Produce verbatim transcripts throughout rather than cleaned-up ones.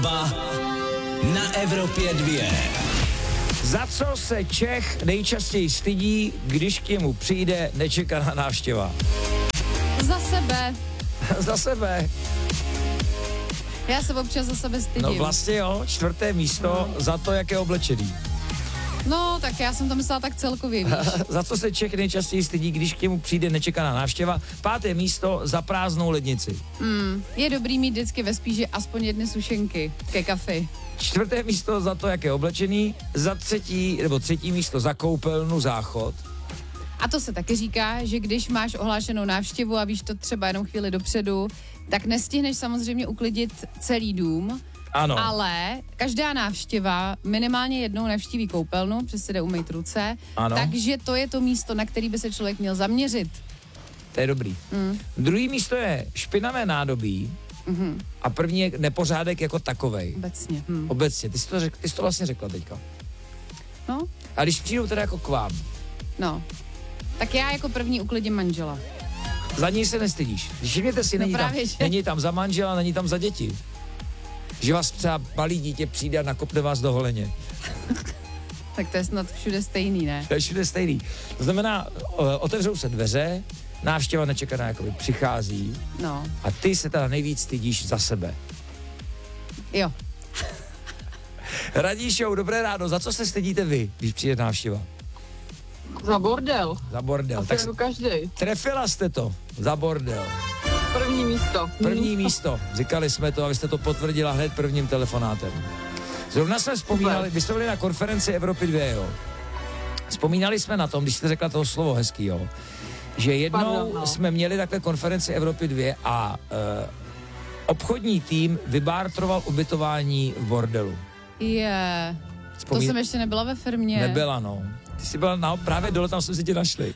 Na Evropě dvě. Za co se Čech nejčastěji stydí, když k němu přijde nečekaná návštěva? Za sebe. Za sebe. Já se občas za sebe stydím. No vlastně jo, čtvrté místo no. Za to, jak je oblečený. No, tak já jsem to myslela tak celkově, víš. Za co se Čech nejčastěji stydí, když k němu přijde nečekaná návštěva? Páté místo za prázdnou lednici. Mm, je dobrý mít vždycky ve spíži aspoň jedny sušenky ke kafi. Čtvrté místo za to, jak je oblečený. Za třetí, nebo třetí místo za koupelnu, záchod. A to se taky říká, že když máš ohlášenou návštěvu a víš to třeba jenom chvíli dopředu, tak nestihneš samozřejmě uklidit celý dům. Ano. Ale každá návštěva minimálně jednou navštíví koupelnu, přes si jde umýt ruce, Ano. takže to je to místo, na který by se člověk měl zaměřit. To je dobrý. Mm. Druhý místo je špinavé nádobí Mm-hmm. a první je nepořádek jako takovej. Obecně. Hm. Obecně, ty jsi to, řek, ty jsi to vlastně řekla teďka. No, A když přijdou teda jako k vám, no. Tak já jako první uklidím manžela. za něj se nestydíš. Všimněte si, No není, tam, právě, že? není tam za manžela, není tam za děti. Že vás třeba malý dítě přijde a nakopne vás do holeně. Tak to je snad všude stejný, ne? To je všude stejný. To znamená, o, otevřou se dveře, návštěva nečekaná jakoby přichází No, a ty se teda nejvíc stydíš za sebe. jo. Radíšou, dobré ráno, za co se stydíte vy, když přijde návštěva? Za bordel. Za bordel. Asi Tak jako každej. trefila jste to, za bordel. První místo. První místo, říkali jsme to a vy jste to potvrdila hned prvním telefonátem. Zrovna jsme vzpomínali, my jsme byli na konferenci Evropy dvě, jo. Vzpomínali jsme na tom, když jste řekla toho slovo hezký, jo, že jednou Pardon, no. jsme měli takhle konferenci Evropy dvě a uh, obchodní tým vybártroval ubytování v bordelu. Je. Vzpomín... To jsem ještě nebyla ve firmě. Nebyla, no. Ty jsi byla na, právě dole, tam jsme si tě našli.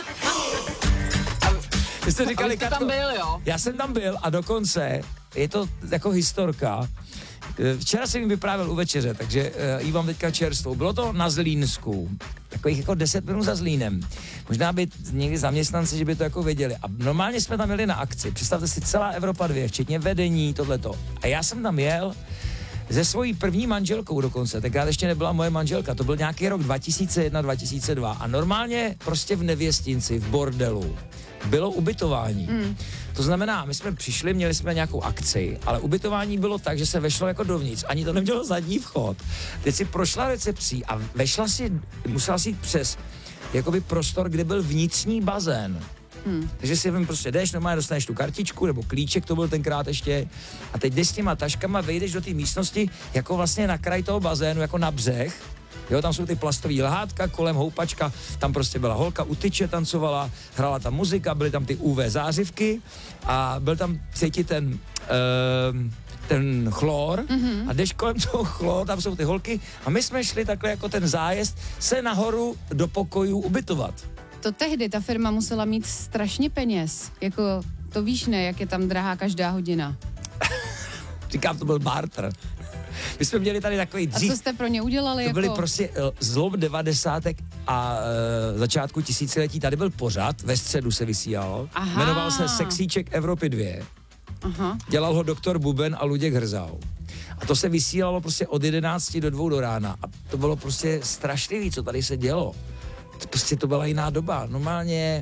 Vy jste říkali, jste Katko, tam byl, jo? Já jsem tam byl a dokonce je to jako historka. Včera jsem jim vyprávěl u večeře, takže uh, jí mám teďka čerstvou. Bylo to na Zlínsku, takových jako deset minut za Zlínem. Možná by někdy zaměstnanci, že by to jako věděli. A normálně jsme tam jeli na akci. Představte si, celá Evropa dvě, včetně vedení, tohleto. A já jsem tam jel se svojí první manželkou dokonce, tenkrát ještě nebyla moje manželka, to byl nějaký rok dva tisíce jedna dva tisíce dva a normálně prostě v nevěstinci, v bordelu bylo ubytování. Mm. To znamená, my jsme přišli, měli jsme nějakou akci, ale ubytování bylo tak, že se vešlo jako dovnitř, ani to nemělo zadní vchod. Teď si prošla recepcí a vešla si, musela si jít přes jakoby prostor, kde byl vnitřní bazén. Hmm. Takže si vím, prostě jdeš, normálně dostaneš tu kartičku nebo klíček, to byl tenkrát ještě, a teď jdeš s těma taškama, vejdeš do té místnosti jako vlastně na kraj toho bazénu, jako na břeh. Jo, tam jsou ty plastový lehátka, kolem houpačka, tam prostě byla holka, u tyče tancovala, hrála tam muzika, byly tam ty U V zářivky a byl tam cítit ten, uh, ten chlor mm-hmm. a jdeš kolem toho chlor, tam jsou ty holky a my jsme šli takhle jako ten zájezd se nahoru do pokojů ubytovat. To tehdy ta firma musela mít strašně peněz. Jako, to víš, ne, jak je tam drahá každá hodina. Říkám, to byl barter. My jsme měli tady takový dřív... A co jste pro ně udělali? To jako... byly prostě uh, zlom devadesátek a uh, začátku tisíciletí. Tady byl pořad, ve středu se vysílal. Aha. Jmenoval se Sexíček Evropy dvě. Aha. Dělal ho doktor Buben a Luděk Hrzal. A to se vysílalo prostě od jedenácti do dvou do rána. A to bylo prostě strašlivý, co tady se dělo. To prostě to byla jiná doba. Normálně...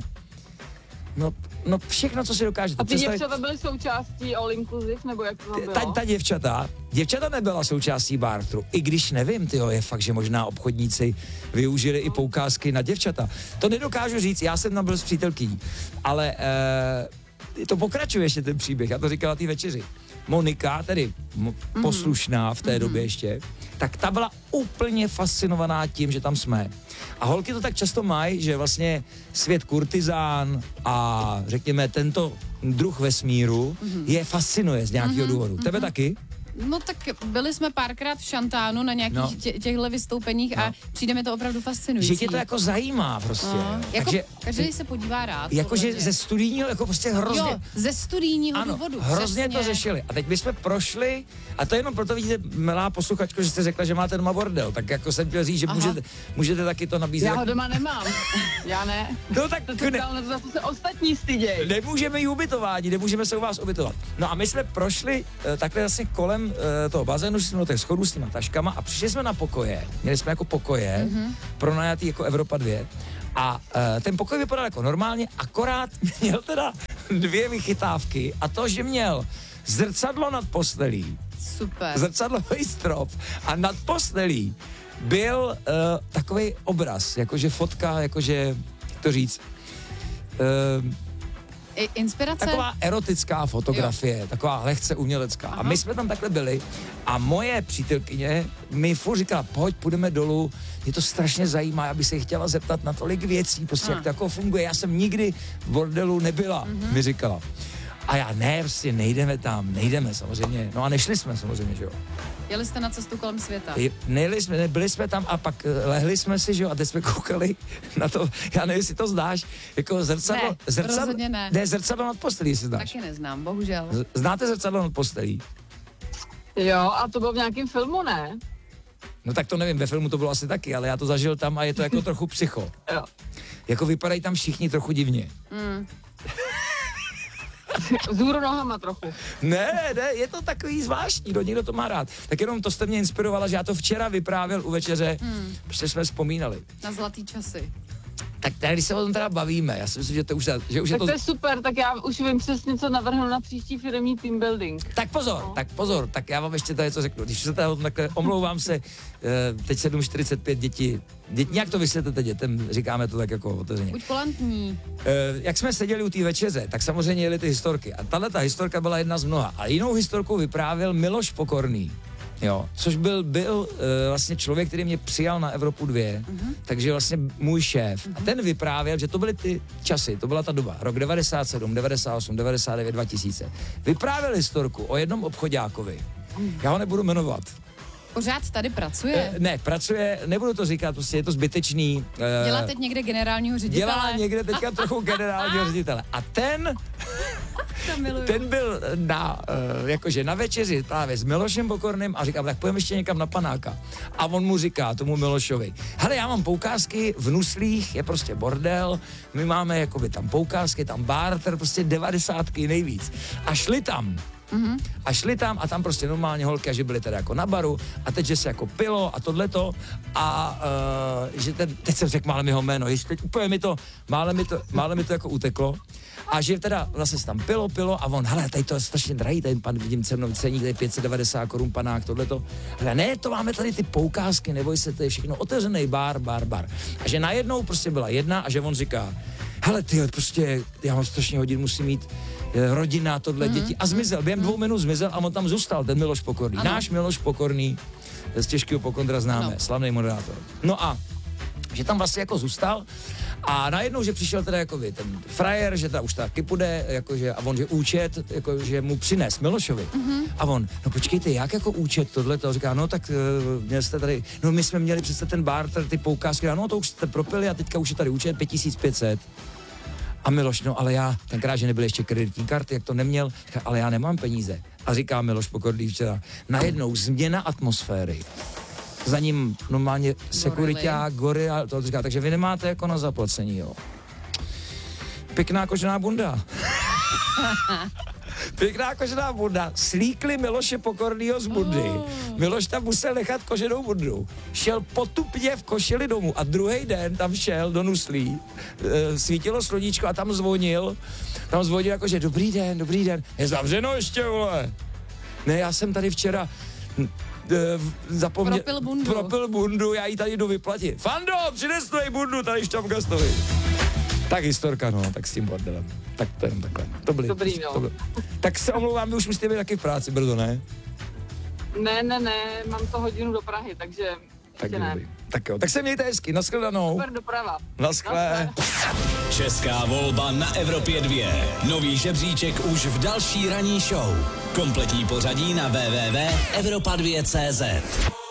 No, no všechno, co si dokážete A ty představit. děvčata byly součástí All Inclusive, nebo jak to tam bylo? Ta, ta děvčata, děvčata nebyla součástí bartru, i když nevím, tyjo, je fakt, že možná obchodníci využili i poukázky na děvčata. To nedokážu říct, já jsem tam byl s přítelkyní, ale e, to pokračuje ještě ten příběh, já to říkala té večeři. Monika, tedy mo- mm-hmm. poslušná v té mm-hmm. době ještě, tak ta byla úplně fascinovaná tím, že tam jsme. A holky to tak často mají, že vlastně svět kurtizán a řekněme tento druh vesmíru mm-hmm. je fascinuje z nějakého mm-hmm. důvodu. Tebe mm-hmm. taky? No tak byli jsme párkrát v Šantánu na nějakých no. tě, těchto vystoupeních no. a přijde mi to opravdu fascinující. Že tě to jako zajímá prostě. No. Jako, Takže, každý se podívá rád. Jakože ze studijního, jako prostě hrozně. Jo, ze studijního ano, důvodu. hrozně přesně. to řešili. A teď my jsme prošli, a to jenom proto vidíte, milá posluchačko, že jste řekla, že máte doma bordel. Tak jako jsem chtěl říct, že můžete, můžete taky to nabízet. Já ho doma nemám. Já ne. No tak to ne. Na to, za to se ostatní styděj. Nemůžeme jí ubytování, nemůžeme se u vás ubytovat. No a my jsme prošli uh, takhle zase kolem kolem uh, toho bazénu, šli jsme do těch schodů s těma taškama a přišli jsme na pokoje. Měli jsme jako pokoje, mm-hmm. pronajatý jako Evropa dvě. A uh, ten pokoj vypadal jako normálně, akorát měl teda dvě vychytávky a to, že měl zrcadlo nad postelí. Super. Zrcadlový strop a nad postelí byl uh, takový obraz, jakože fotka, jakože, jak to říct, uh, I inspirace? taková erotická fotografie, jo. Taková lehce umělecká. Aha. A my jsme tam takhle byli a moje přítelkyně mi furt říkala, pojď, půjdeme dolů, mě to strašně zajímá, já bych se chtěla zeptat na tolik věcí, prostě jak to jako funguje, já jsem nikdy v bordelu nebyla, mm-hmm. mi říkala. A já, ne, prostě nejdeme tam, nejdeme samozřejmě, no a nešli jsme samozřejmě, že jo. Jeli jste na cestu kolem světa. Nejeli jsme, ne, byli jsme tam a pak lehli jsme si, že jo, a teď jsme koukali na to, já nevím, jestli to znáš, jako zrcadlo, ne, zrcadlo, rozhodně ne. ne, zrcadlo nad postelí, jestli znáš. Taky neznám, bohužel. Z, znáte zrcadlo nad postelí? Jo, a to bylo v nějakém filmu, ne? No tak to nevím, ve filmu to bylo asi taky, ale já to zažil tam a je to jako trochu psycho. Jo. Jako vypadají tam všichni trochu divně. Mm. Vzhůru nohama trochu. Ne, ne, je to takový zvláštní, no, někdo to má rád. Tak jenom to jste mě inspirovala, že já to včera vyprávěl u večeře, hmm. protože jsme vzpomínali. Na zlatý časy. Tak tady, když se o tom teda bavíme, já si myslím, že to už, že už tak je to... to je super, tak já už vím přesně, co navrhnu na příští firmní team building. Tak pozor, no. tak pozor, tak já vám ještě tady něco řeknu. Když se teda takhle, omlouvám se, teď sedm čtyřicet pět děti, děti, nějak to vysvětlete dětem, říkáme to tak jako otevřeně. Buď kulantní. Jak jsme seděli u té večeře, tak samozřejmě jeli ty historky. A tahle ta historka byla jedna z mnoha. A jinou historku vyprávěl Miloš Pokorný. Jo, což byl, byl uh, vlastně člověk, který mě přijal na Evropu dvě, uh-huh. takže vlastně můj šéf. Uh-huh. A ten vyprávěl, že to byly ty časy, to byla ta doba, rok devadesát sedm, devadesát osm, devadesát devět, dva tisíce. Vyprávěl historku o jednom obchoďákovi. Uh-huh. Já ho nebudu jmenovat. Pořád tady pracuje? Uh, ne, pracuje, nebudu to říkat, prostě je to zbytečný. Uh, Dělá teď někde generálního ředitele? Dělá někde teďka trochu generálního ředitele. A ten... Ten byl na, uh, jakože na večeři právě s Milošem Pokorným a říkám, tak pojďme ještě někam na panáka. A on mu říká, tomu Milošovi, hele, já mám poukázky v Nuslích, je prostě bordel, my máme jakoby tam poukázky, tam barter, prostě devadesátky nejvíc. A šli tam. Mm-hmm. A šli tam a tam prostě normálně holky, že byly teda jako na baru a teď, že se jako pilo a tohleto a uh, že ten, teď jsem řekl málem jeho jméno, ještě teď úplně mi to, málem mi to, málem mi to jako uteklo a že teda vlastně se tam pilo, pilo a on, hele, tady to je strašně drahý, tady pan vidím cenový ceník, tady pět set devadesát korun panák, tohleto. Hele, ne, to máme tady ty poukázky, neboj se, to je všechno otevřený bar, bar, bar. A že najednou prostě byla jedna a že on říká, hele, ty prostě, já mám strašně hodin, musím mít rodina, tohle, mm-hmm. děti. A zmizel, během dvou minut zmizel a on tam zůstal, ten Miloš Pokorný. Ano. Náš Miloš Pokorný, z Těžkého Pokondra známe, no. Slavný moderátor. No a že tam vlastně jako zůstal a najednou, že přišel teda jako ten frajer, že ta už taky půjde, jakože, a on, že účet, jakože mu přines Milošovi. Mm-hmm. A on, no počkejte, jak jako účet tohle, to říká, no tak uh, měl jste tady, no my jsme měli přece ten barter, ty poukázky, no to už jste propili a teďka už je tady účet pět tisíc pět set. A Miloš, no ale já, tenkrát, že nebyly ještě kreditní karty, jak to neměl, říká, ale já nemám peníze. A říká Miloš Pokorný včera, najednou změna atmosféry. Za ním normálně sekuriťák, gorila, to říká, takže vy nemáte jako na zaplacení, jo. Pěkná kožená bunda. Pěkná kožená bunda. Slíkli Miloše Pokornýho z bundy. Oh. Miloš tam musel nechat koženou bundu. Šel potupně v košili domů a druhý den tam šel do Nuslí. E, svítilo sluníčko a tam zvonil. Tam zvonil jako, že dobrý den, dobrý den. Je zavřeno ještě, vole. Ne, já jsem tady včera... zapomněl... Propil bundu. Propil bundu, já ji tady jdu vyplatit. Fando, přines tu bundu, tady šťamkastovi. Tak historka, no, tak s tím bordelem. Tak to jenom takhle. To byly, Dobrý, no. To byly. Tak se omlouvám, vy už musíte být taky v práci brzo, ne? Ne, ne, ne, mám to hodinu do Prahy, takže tak ještě ne. Dobrý. Tak jo, tak se mějte hezky, nashledanou. Super doprava. Naschle. Česká volba na Evropě dvě. Nový žebříček už v další ranní show. Kompletní pořadí na w w w tečka evropa dvě tečka cé zet.